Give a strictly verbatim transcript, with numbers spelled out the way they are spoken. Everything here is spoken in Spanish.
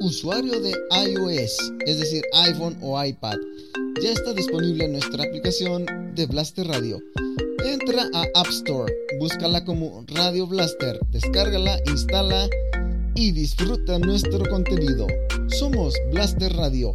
usuario de iOS, es decir, iPhone o iPad, ya está disponible nuestra aplicación de Blaster Radio. Entra a App Store, búscala como Radio Blaster, descárgala, instala y disfruta nuestro contenido. Somos Blaster Radio,